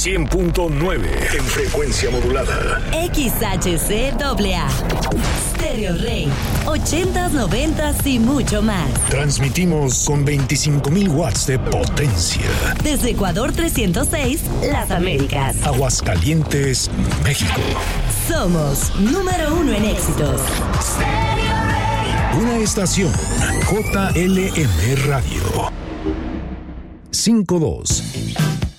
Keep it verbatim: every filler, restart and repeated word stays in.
cien punto nueve en frecuencia modulada. X H C A A. Stereo Rey. ochentas, noventas y mucho más. Transmitimos con veinticinco mil watts de potencia. Desde Ecuador trescientos seis, Las Américas. Aguascalientes, México. Somos número uno en éxitos. Stereo Rey. Una estación J L M Radio. cinco dos.